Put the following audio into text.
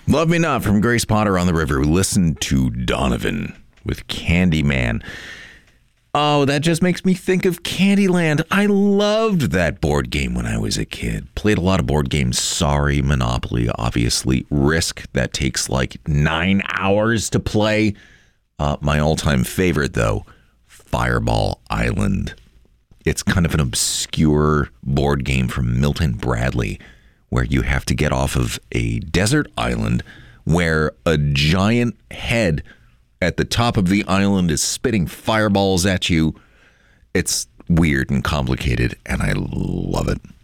Love Me Not from Grace Potter on the River. We listened to Donovan with Candyman. Oh, that just makes me think of Candyland. I loved that board game when I was a kid. Played a lot of board games. Sorry, Monopoly, obviously. Risk, that takes like 9 hours to play. My all-time favorite, though, Fireball Island. It's kind of an obscure board game from Milton Bradley where you have to get off of a desert island where a giant head at the top of the island is spitting fireballs at you. It's weird and complicated, and I love it.